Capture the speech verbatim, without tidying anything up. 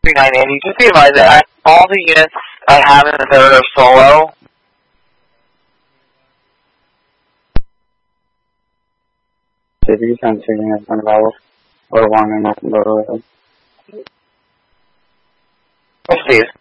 nine eighty. Just be advised that I, all the units I have in the third are solo. City sensing has been level or one and open door. Oh, Steve.